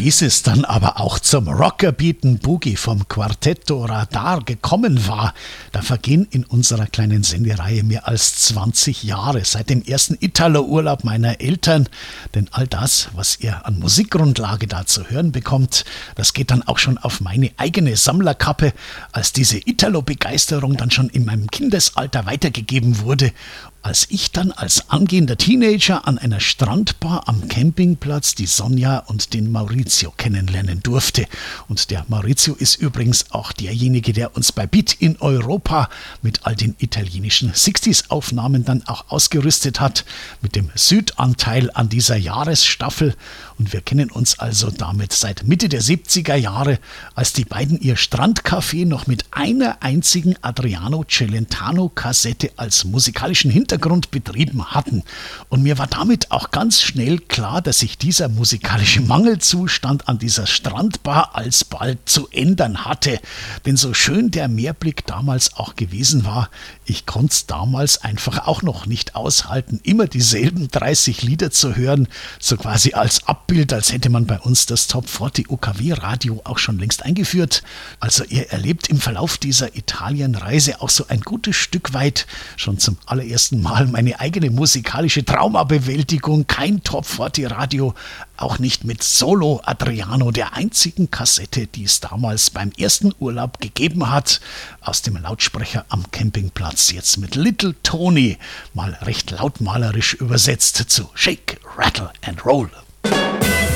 Bis es dann aber auch zum Rockerbeaten Boogie vom Quartetto Radar gekommen war, da vergehen in unserer kleinen Sendereihe mehr als 20 Jahre seit dem ersten Italo-Urlaub meiner Eltern. Denn all das, was ihr an Musikgrundlage da zu hören bekommt, das geht dann auch schon auf meine eigene Sammlerkappe, als diese Italo-Begeisterung dann schon in meinem Kindesalter weitergegeben wurde. Als ich dann als angehender Teenager an einer Strandbar am Campingplatz die Sonja und den Maurizio kennenlernen durfte. Und der Maurizio ist übrigens auch derjenige, der uns bei Beat in Europa mit all den italienischen 60s-Aufnahmen dann auch ausgerüstet hat, mit dem Südanteil an dieser Jahresstaffel. Und wir kennen uns also damit seit Mitte der 70er Jahre, als die beiden ihr Strandcafé noch mit einer einzigen Adriano Celentano-Kassette als musikalischen Hintergrund betrieben hatten. Und mir war damit auch ganz schnell klar, dass sich dieser musikalische Mangelzustand an dieser Strandbar alsbald zu ändern hatte. Denn so schön der Meerblick damals auch gewesen war, ich konnte es damals einfach auch noch nicht aushalten, immer dieselben 30 Lieder zu hören, so quasi als Abbild, als hätte man bei uns das Top 40 UKW-Radio auch schon längst eingeführt. Also ihr erlebt im Verlauf dieser Italienreise auch so ein gutes Stück weit schon zum allerersten Mal meine eigene musikalische Traumabewältigung. Kein Top 40 Radio, auch nicht mit Solo Adriano, der einzigen Kassette, die es damals beim ersten Urlaub gegeben hat, aus dem Lautsprecher am Campingplatz. Jetzt mit Little Tony, mal recht lautmalerisch übersetzt zu Shake, Rattle and Roll.